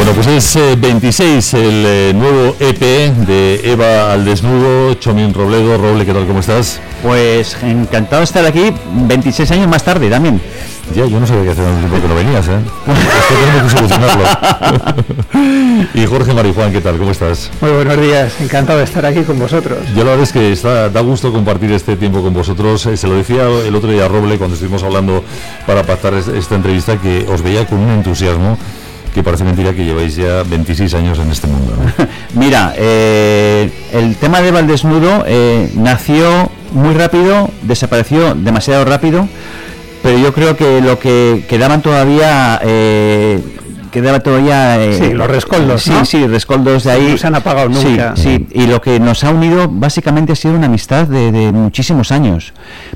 Bueno, pues es 26 el nuevo EP de Eva al desnudo. Chomín Robledo. Roble, ¿qué tal? ¿Cómo estás? Pues encantado de estar aquí 26 años más tarde también. Ya, yo no sabía que hace tanto tiempo que no venías, ¿eh? Esto tenemos que solucionarlo. Y Jorge Marijuán, ¿qué tal? ¿Cómo estás? Muy buenos días, encantado de estar aquí con vosotros. Yo la verdad es que da gusto compartir este tiempo con vosotros. Se lo decía el otro día a Roble cuando estuvimos hablando para pactar esta entrevista, que os veía con un entusiasmo que parece mentira que lleváis ya 26 años en este mundo, ¿no? Mira, el tema de Eva al desnudo nació muy rápido, desapareció demasiado rápido, pero yo creo que lo que quedaban todavía... sí, los rescoldos, sí, ¿no? Sí, rescoldos de ahí. No se han apagado nunca. Sí, y lo que nos ha unido básicamente ha sido una amistad de muchísimos años.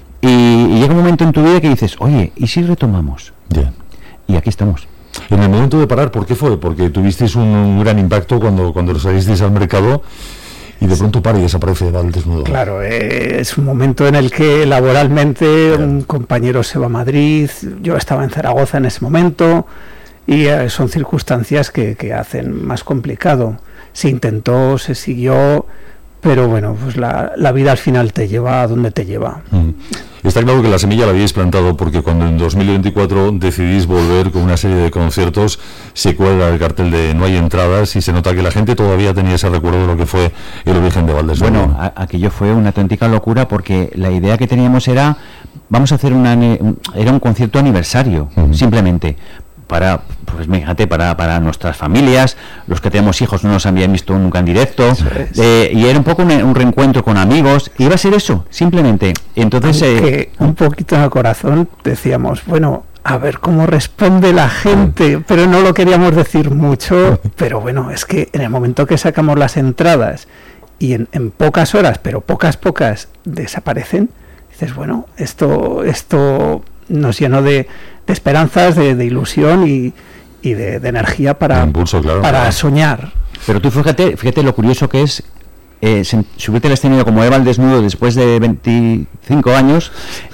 Y llega un momento en tu vida que dices, oye, ¿y si retomamos? Yeah. Y aquí estamos. En el momento de parar, ¿por qué fue? Porque tuvisteis un gran impacto cuando lo salisteis al mercado y de pronto para y desaparece Eva al desnudo. Claro, es un momento en el que laboralmente un compañero se va a Madrid, yo estaba en Zaragoza en ese momento y son circunstancias que hacen más complicado. Se intentó, se siguió, pero bueno, pues la vida al final te lleva a donde te lleva. Está claro que la semilla la habíais plantado, porque cuando en 2024 decidís volver con una serie de conciertos, se cuelga el cartel de no hay entradas y se nota que la gente todavía tenía ese recuerdo de lo que fue el origen de Valdesnudo. Bueno, aquello fue una auténtica locura, porque la idea que teníamos era, vamos a hacer era un concierto aniversario, simplemente. Para nuestras familias, los que tenemos hijos no nos habían visto nunca en directo, y era un poco un reencuentro con amigos, iba a ser eso, simplemente. Entonces un poquito en el corazón decíamos, bueno, a ver cómo responde la gente, pero no lo queríamos decir mucho, pero bueno, es que en el momento que sacamos las entradas y en pocas horas, pero pocas desaparecen, dices, bueno, esto nos llenó de esperanzas, de ilusión y de energía para impulso, claro, para soñar. Pero tú fíjate lo curioso que es subirte al escenario como Eva al desnudo después de 25 años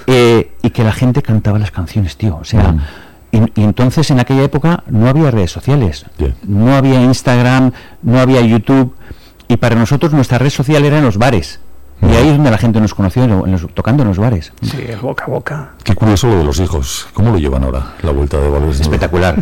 y que la gente cantaba las canciones, tío. O sea, y entonces en aquella época no había redes sociales, no había Instagram, no había YouTube, y para nosotros nuestra red social era en los bares. Y ahí es donde la gente nos conoció, tocando en los bares. Sí, boca a boca. Qué curioso lo de los hijos. ¿Cómo lo llevan ahora, la vuelta de Valdesnudo? Espectacular.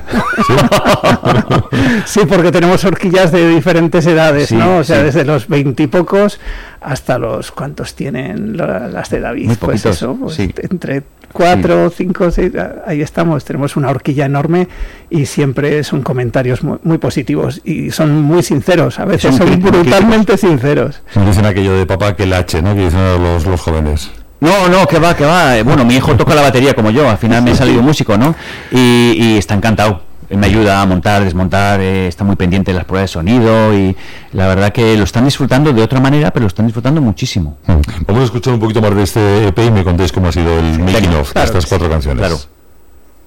Sí, porque tenemos horquillas de diferentes edades, sí, ¿no? O sea, desde los 20 y pocos hasta los... ¿Cuántos tienen las de David? Muy pues poquitos, eso, pues entre 4, 5, 6, ahí estamos. Tenemos una horquilla enorme y siempre son comentarios muy, muy positivos y son muy sinceros. A veces son brutalmente sinceros. Dicen aquello de papá que el H, ¿no? Que dicen los jóvenes. No, que va. Bueno, mi hijo toca la batería como yo, al final me he salido músico, ¿no? Y está encantado. Me ayuda a montar, desmontar, está muy pendiente de las pruebas de sonido y la verdad que lo están disfrutando de otra manera, pero lo están disfrutando muchísimo. Vamos a escuchar un poquito más de este EP y me contéis cómo ha sido el making of de estas 4 canciones. Claro.